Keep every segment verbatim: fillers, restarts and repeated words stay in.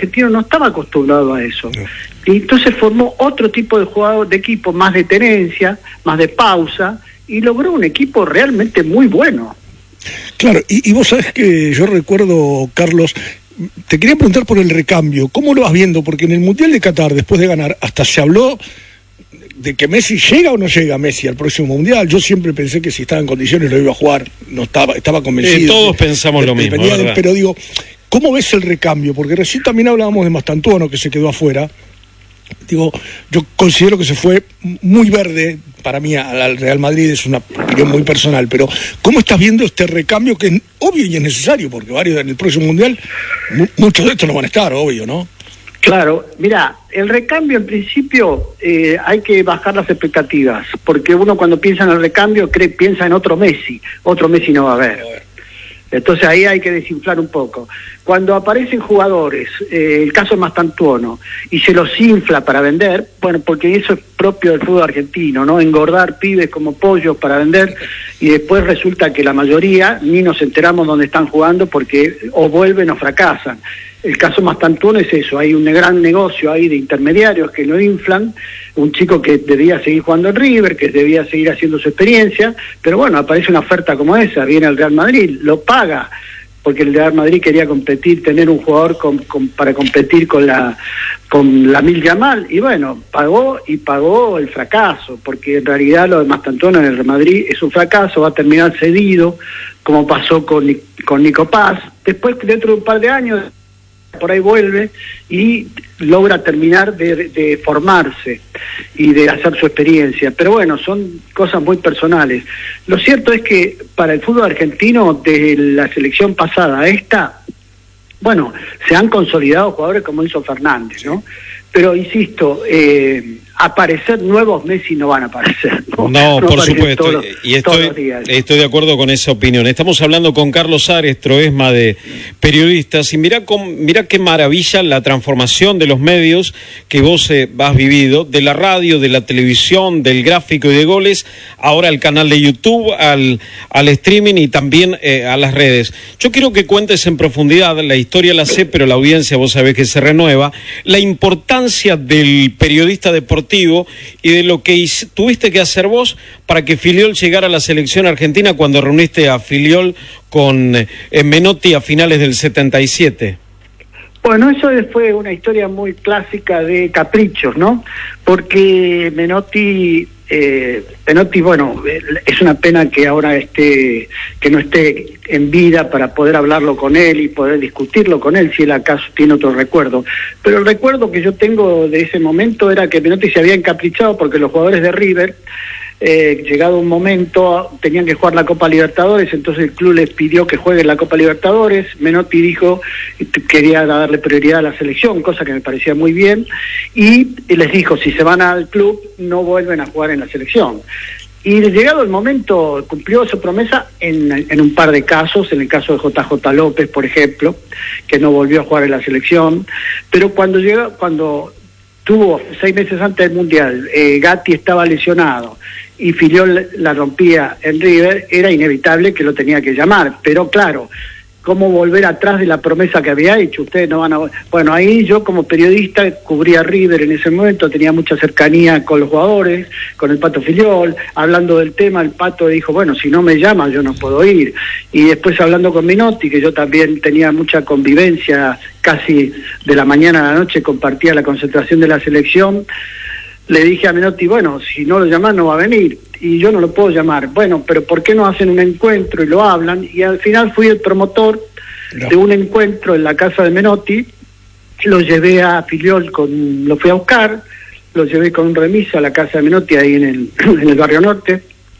argentino no estaba acostumbrado a eso. No. Y entonces formó otro tipo de jugador, de equipo, más de tenencia, más de pausa, y logró un equipo realmente muy bueno. Claro, y, y vos sabés que yo recuerdo, Carlos, te quería preguntar por el recambio, ¿cómo lo vas viendo? Porque en el Mundial de Qatar, después de ganar, hasta se habló de que Messi llega o no llega Messi al próximo Mundial. Yo siempre pensé que si estaba en condiciones lo iba a jugar, no estaba, estaba convencido. Eh, todos pensamos de, lo mismo, de, pero digo, ¿cómo ves el recambio? Porque recién también hablábamos de Mastantuono, que se quedó afuera. Digo, yo considero que se fue muy verde para mí al Real Madrid, es una opinión muy personal, pero ¿cómo estás viendo este recambio que es obvio y es necesario? Porque varios en el próximo Mundial, mu- muchos de estos no van a estar, obvio, ¿no? Claro, mira, el recambio en principio eh, hay que bajar las expectativas, porque uno cuando piensa en el recambio cree, piensa en otro Messi, otro Messi no va a haber. Entonces ahí hay que desinflar un poco. Cuando aparecen jugadores, eh, el caso de Mastantuono, y se los infla para vender, bueno, porque eso es propio del fútbol argentino, ¿no? Engordar pibes como pollos para vender, y después resulta que la mayoría ni nos enteramos dónde están jugando porque o vuelven o fracasan. El caso Mastantuono es eso, hay un gran negocio ahí de intermediarios que lo inflan, un chico que debía seguir jugando en River, que debía seguir haciendo su experiencia, pero bueno, aparece una oferta como esa, viene el Real Madrid, lo paga, porque el Real Madrid quería competir, tener un jugador con, con, para competir con la con Lamine Yamal, y bueno, pagó y pagó el fracaso, porque en realidad lo de Mastantuono en el Real Madrid es un fracaso, va a terminar cedido, como pasó con, con Nico Paz, después dentro de un par de años por ahí vuelve y logra terminar de, de formarse y de hacer su experiencia, pero bueno, son cosas muy personales. Lo cierto es que para el fútbol argentino, desde la selección pasada a esta, bueno, se han consolidado jugadores como hizo Fernández, ¿no? Pero insisto, eh, aparecer nuevos Messi no van a aparecer. No, no, no por supuesto, todos los, y estoy, estoy de acuerdo con esa opinión. Estamos hablando con Carlos Ares, Troesma de Periodistas, y mirá, con, mirá qué maravilla la transformación de los medios que vos eh, has vivido, de la radio, de la televisión, del gráfico y de goles, ahora al canal de YouTube, al, al streaming y también eh, a las redes. Yo quiero que cuentes en profundidad, la historia la sé, pero la audiencia vos sabés que se renueva, la importancia del periodista deportivo y de lo que hice, tuviste que hacer vos para que Filiol llegara a la selección argentina cuando reuniste a Filiol con eh, Menotti a finales del setenta y siete. Bueno, eso fue una historia muy clásica de caprichos, ¿no? Porque Menotti, eh, Menotti, bueno, es una pena que ahora esté, que no esté en vida para poder hablarlo con él y poder discutirlo con él, si él acaso tiene otro recuerdo. Pero el recuerdo que yo tengo de ese momento era que Menotti se había encaprichado porque los jugadores de River, Eh, llegado un momento, tenían que jugar la Copa Libertadores, entonces el club les pidió que jueguen la Copa Libertadores. Menotti dijo que quería darle prioridad a la selección, cosa que me parecía muy bien, y les dijo, si se van al club, no vuelven a jugar en la selección. Y llegado el momento, cumplió su promesa en, en un par de casos, en el caso de J J López, por ejemplo, que no volvió a jugar en la selección, pero cuando llegó, cuando tuvo seis meses antes del Mundial, eh, Gatti estaba lesionado y Filiol la rompía en River, era inevitable que lo tenía que llamar, pero claro, ¿cómo volver atrás de la promesa que había hecho? Ustedes no van a... Bueno, ahí yo como periodista cubría River en ese momento, tenía mucha cercanía con los jugadores, con el Pato Filiol, hablando del tema, el Pato dijo, bueno, si no me llaman yo no puedo ir, y después hablando con Menotti, que yo también tenía mucha convivencia, casi de la mañana a la noche compartía la concentración de la selección, le dije a Menotti, bueno, si no lo llaman no va a venir, y yo no lo puedo llamar. Bueno, pero ¿por qué no hacen un encuentro y lo hablan? Y al final fui el promotor no. de un encuentro en la casa de Menotti, lo llevé a Filiol, con, lo fui a buscar, lo llevé con un remis a la casa de Menotti ahí en el, en el barrio norte.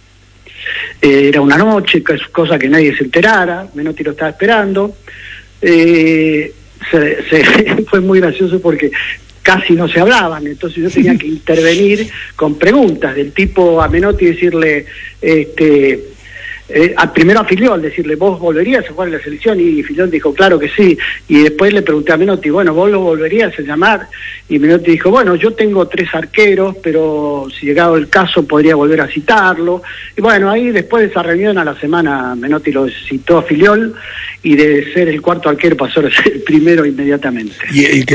Eh, era una noche, cosa que nadie se enterara, Menotti lo estaba esperando. Eh, se, se, fue muy gracioso porque casi no se hablaban, entonces yo tenía que intervenir con preguntas del tipo a Menotti, decirle, este, eh, a, primero a Filiol, decirle, ¿vos volverías a jugar en la selección? Y Filiol dijo, claro que sí, y después le pregunté a Menotti, bueno, ¿vos lo volverías a llamar? Y Menotti dijo, bueno, yo tengo tres arqueros, pero si llegado el caso podría volver a citarlo, y bueno, ahí después de esa reunión a la semana Menotti lo citó a Filiol, y de ser el cuarto arquero pasó a ser el primero inmediatamente. Y, y que